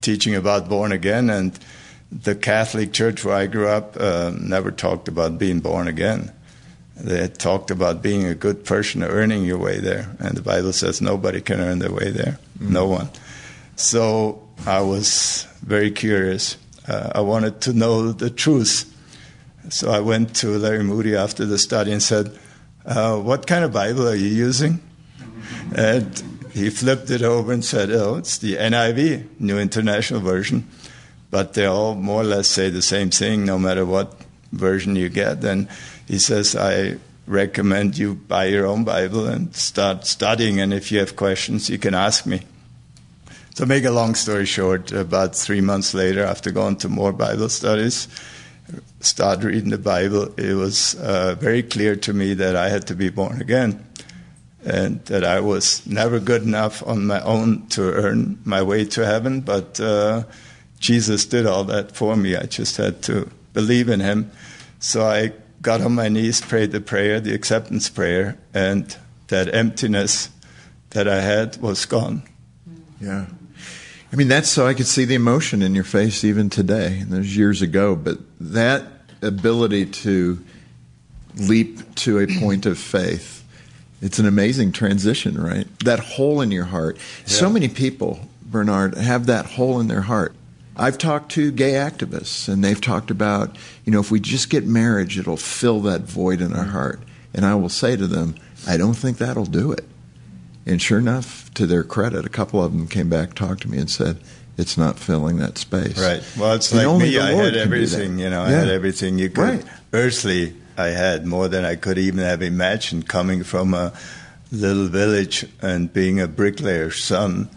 teaching about born again, and the Catholic Church where I grew up never talked about being born again. They had talked about being a good person, earning your way there. And the Bible says nobody can earn their way there. Mm-hmm. No one. So I was very curious. I wanted to know the truth. So I went to Larry Moody after the study and said, what kind of Bible are you using? And he flipped it over and said, oh, it's the NIV, New International Version. But they all more or less say the same thing no matter what version you get. And he says, I recommend you buy your own Bible and start studying. And if you have questions, you can ask me. To make a long story short, about 3 months later, after going to more Bible studies, start reading the Bible, it was very clear to me that I had to be born again. And that I was never good enough on my own to earn my way to heaven. But Jesus did all that for me. I just had to believe in him. So I got on my knees, prayed the prayer, the acceptance prayer, and that emptiness that I had was gone. Yeah. I mean, that's so I could see the emotion in your face even today. And there's years ago, but that ability to leap to a point of faith, it's an amazing transition, right? That hole in your heart. Yeah. So many people, Bernard, have that hole in their heart. I've talked to gay activists, and they've talked about, if we just get marriage, it'll fill that void in our heart. And I will say to them, I don't think that'll do it. And sure enough, to their credit, a couple of them came back, talked to me, and said, it's not filling that space. Right. Well, it's like me. I had everything, I had everything you could. Right. Earthly, I had more than I could even have imagined, coming from a little village and being a bricklayer's son,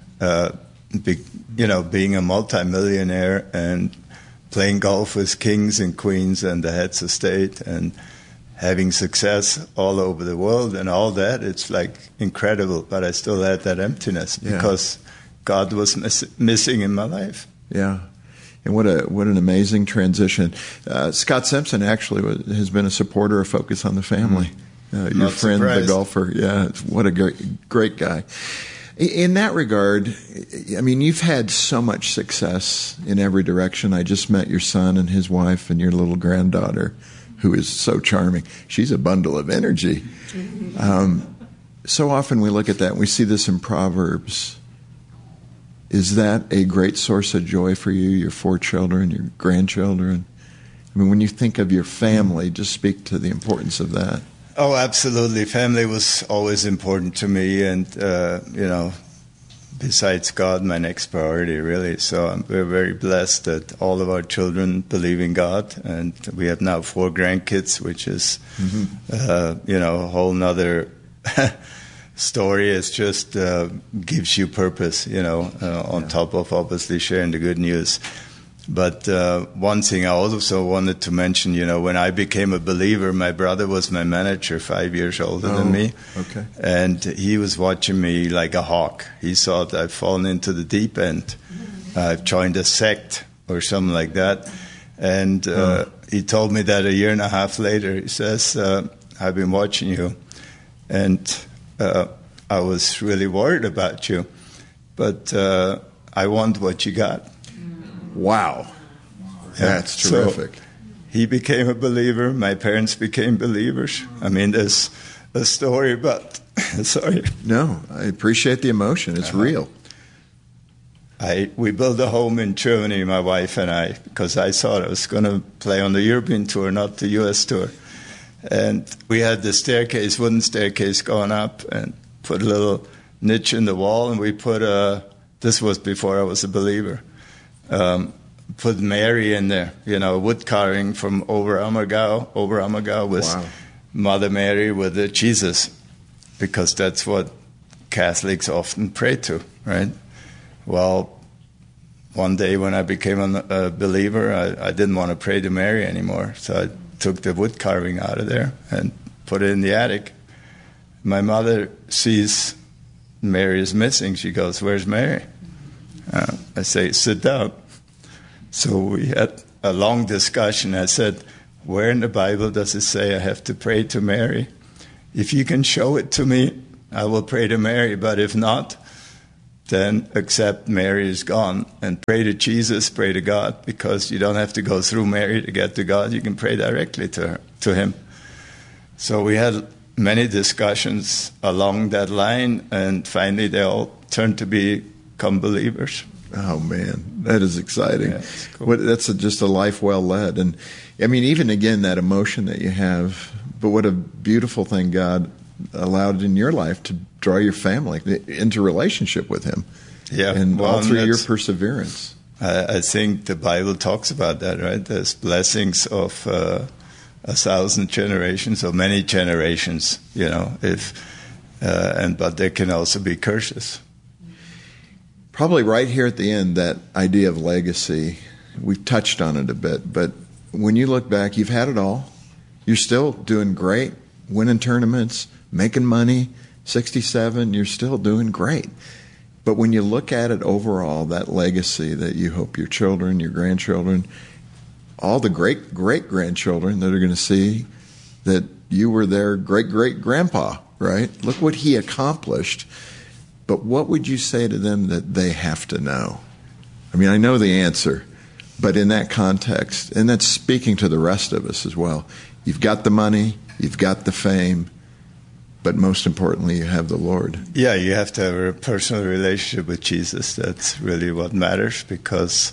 being a multimillionaire and playing golf with kings and queens and the heads of state and having success all over the world and all that. It's like incredible, but I still had that emptiness because God was missing in my life. Yeah. And what an amazing transition. Scott Simpson actually has been a supporter of Focus on the Family. Your friend, surprised. The golfer. Yeah, what a great guy. In that regard, I mean, you've had so much success in every direction. I just met your son and his wife and your little granddaughter, who is so charming. She's a bundle of energy. So often we look at that and we see this in Proverbs. Is that a great source of joy for you, your 4 children, your grandchildren? I mean, when you think of your family, just speak to the importance of that. Oh, absolutely. Family was always important to me, and, besides God, my next priority, really. So we're very blessed that all of our children believe in God, and we have now 4 grandkids, which is, a whole nother story. It just gives you purpose, on top of obviously sharing the good news. But one thing I also wanted to mention, when I became a believer, my brother was my manager, 5 years older than me. Okay. And he was watching me like a hawk. He thought I'd fallen into the deep end. I've joined a sect or something like that. And he told me that a year and a half later. He says, I've been watching you, and I was really worried about you. But I want what you got. Wow. That's terrific. So he became a believer. My parents became believers. I mean, there's a story, but sorry. No, I appreciate the emotion. It's real. We built a home in Germany, my wife and I, because I thought I was going to play on the European tour, not the U.S. tour. And we had the staircase, wooden staircase going up, and put a little niche in the wall, and we put this was before I was a believer, put Mary in there, wood carving from Oberammergau with Mother Mary with Jesus, because that's what Catholics often pray to, right? Well, one day when I became a believer, I didn't want to pray to Mary anymore, so I took the wood carving out of there and put it in the attic. My mother sees Mary is missing. She goes, "Where's Mary?" I say, "Sit down." So we had a long discussion. I said, "Where in the Bible does it say I have to pray to Mary? If you can show it to me, I will pray to Mary. But if not, then accept Mary is gone and pray to Jesus, pray to God, because you don't have to go through Mary to get to God. You can pray directly to him. So we had many discussions along that line, and finally they all turned to become believers. Oh, man, that is exciting. Yeah, it's cool. That's just a life well led. And, I mean, even again, that emotion that you have, but what a beautiful thing God allowed in your life to draw your family into relationship with him. Yeah, and all through your perseverance. I think the Bible talks about that, right? There's blessings of 1,000 generations or many generations, but there can also be curses. Probably right here at the end, that idea of legacy, we've touched on it a bit, but when you look back, you've had it all. You're still doing great, winning tournaments, making money, 67, you're still doing great. But when you look at it overall, that legacy that you hope your children, your grandchildren, all the great-great-grandchildren that are going to see that you were their great-great-grandpa, right? Look what he accomplished. But what would you say to them that they have to know? I mean, I know the answer, but in that context, and that's speaking to the rest of us as well, you've got the money, you've got the fame, but most importantly, you have the Lord. Yeah, you have to have a personal relationship with Jesus. That's really what matters, because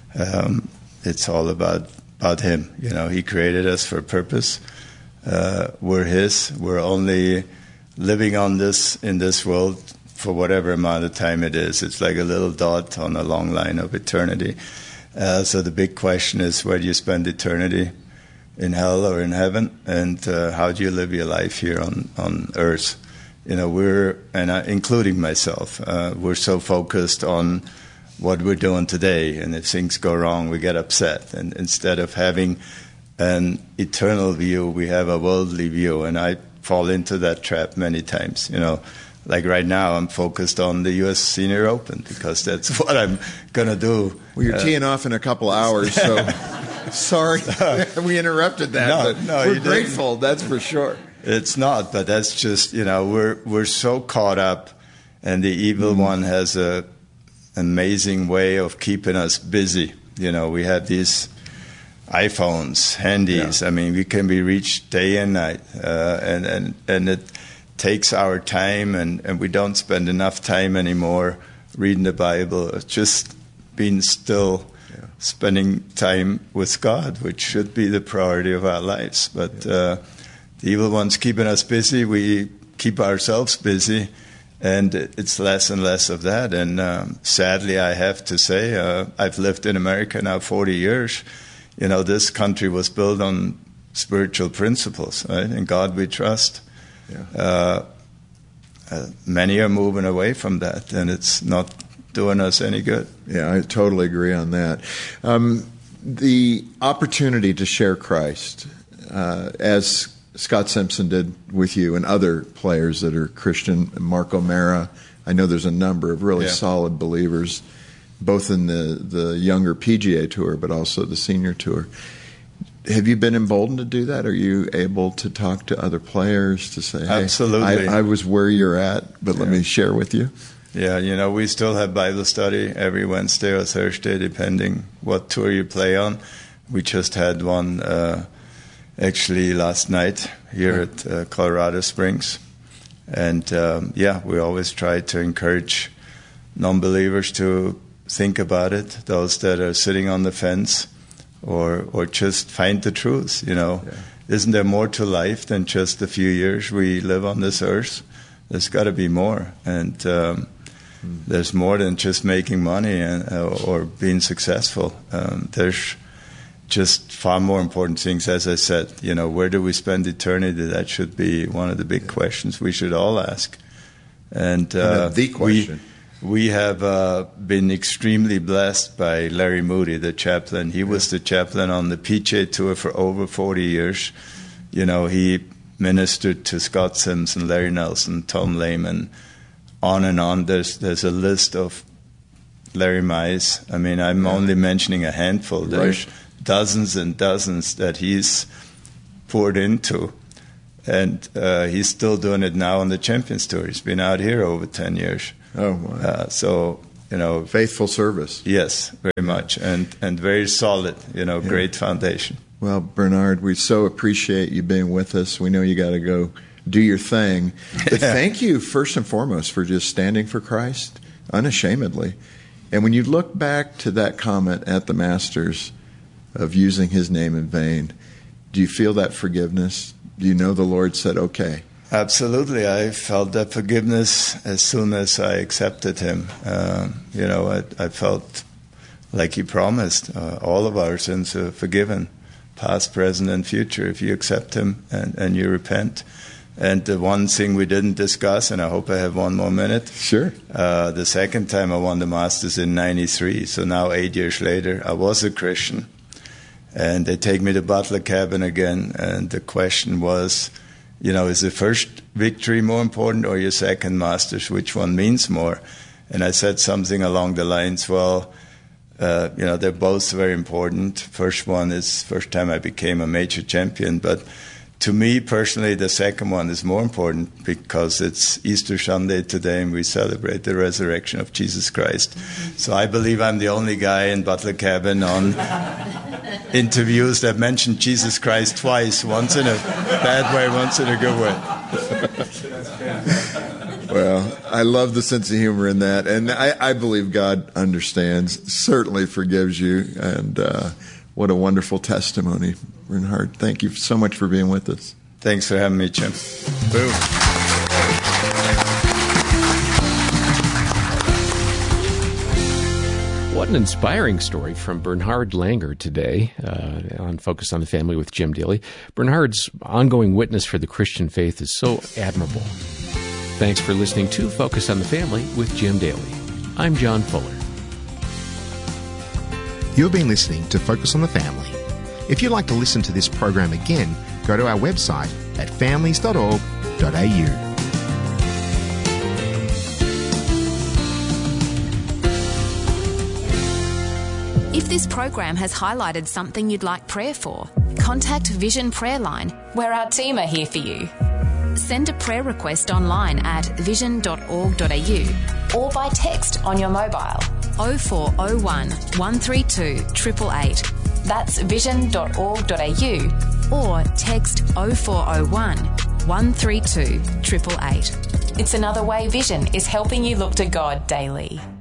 it's all about him. He created us for a purpose. We're his. We're only living in this world for whatever amount of time it is. It's like a little dot on a long line of eternity. So the big question is, where do you spend eternity? In hell or in heaven? And how do you live your life here on earth? Including myself, we're so focused on what we're doing today, and if things go wrong, we get upset. And instead of having an eternal view, we have a worldly view, and I fall into that trap many times. Like right now, I'm focused on the U.S. Senior Open because that's what I'm going to do. Well, you're teeing off in a couple hours, so sorry we interrupted that. No, we're grateful, that's for sure. It's not, but that's just, we're so caught up, and the evil one has an amazing way of keeping us busy. We have these iPhones, handies. Yeah. I mean, we can be reached day and night, and it takes our time, and we don't spend enough time anymore reading the Bible, just being still, spending time with God, which should be the priority of our lives. But the evil one's keeping us busy. We keep ourselves busy, and it's less and less of that. And sadly, I have to say, I've lived in America now 40 years. This country was built on spiritual principles, right? In God we trust. Yeah. Many are moving away from that, and it's not doing us any good. Yeah, I totally agree on that. The opportunity to share Christ, as Scott Simpson did with you and other players that are Christian, Mark O'Mara, I know there's a number of really solid believers, both in the younger PGA Tour, but also the senior tour. Have you been emboldened to do that? Are you able to talk to other players to say, hey, absolutely, I was where you're at, but let me share with you? Yeah, we still have Bible study every Wednesday or Thursday, depending what tour you play on. We just had one actually last night here at Colorado Springs. And, we always try to encourage non-believers to think about it, those that are sitting on the fence, or just find the truth, Isn't there more to life than just a few years we live on this earth? There's got to be more. And there's more than just making money or being successful. There's just far more important things. As I said, where do we spend eternity? That should be one of the big questions we should all ask. And the question. We have been extremely blessed by Larry Moody, the chaplain. He was the chaplain on the PGA Tour for over 40 years. He ministered to Scott Simpson, Larry Nelson, Tom Lehman, on and on. There's a list of Larry Mize. I mean, I'm only mentioning a handful. There's dozens and dozens that he's poured into. And he's still doing it now on the Champions Tour. He's been out here over 10 years. Oh, wow. So, faithful service. Yes, very much, and very solid, great foundation. Well, Bernard, we so appreciate you being with us. We know you got to go do your thing. But thank you, first and foremost, for just standing for Christ unashamedly. And when you look back to that comment at the Masters of using his name in vain, do you feel that forgiveness? Do you know the Lord said, okay? Absolutely. I felt that forgiveness as soon as I accepted him. I felt like he promised all of our sins are forgiven, past, present, and future, if you accept him and you repent. And the one thing we didn't discuss, and I hope I have one more minute. Sure. The second time I won the Masters in 93, so now 8 years later, I was a Christian. And they take me to Butler Cabin again, and the question was, is the first victory more important or your second Masters? Which one means more? And I said something along the lines, they're both very important. First one is first time I became a major champion, but to me personally, the second one is more important because it's Easter Sunday today and we celebrate the resurrection of Jesus Christ. So I believe I'm the only guy in Butler Cabin on interviews that mentioned Jesus Christ twice, once in a bad way, once in a good way. Well, I love the sense of humor in that. And I believe God understands, certainly forgives you. And what a wonderful testimony, Bernhard. Thank you so much for being with us. Thanks for having me, Jim. Boom. What an inspiring story from Bernhard Langer today on Focus on the Family with Jim Daly. Bernhard's ongoing witness for the Christian faith is so admirable. Thanks for listening to Focus on the Family with Jim Daly. I'm John Fuller. You've been listening to Focus on the Family. If you'd like to listen to this program again, go to our website at families.org.au. If this program has highlighted something you'd like prayer for, contact Vision Prayer Line, where our team are here for you. Send a prayer request online at vision.org.au or by text on your mobile 0401 132 888. That's vision.org.au or text 0401 132 888. It's another way Vision is helping you look to God daily.